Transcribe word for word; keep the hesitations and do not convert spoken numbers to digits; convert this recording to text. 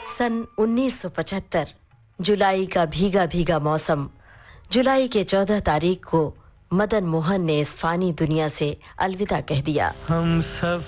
सन उन्नीस सौ पचहत्तर, जुलाई का भीगा भीगा मौसम। जुलाई के चौदह तारीख को मदन मोहन ने इस फानी दुनिया से अलविदा कह दिया। हम सब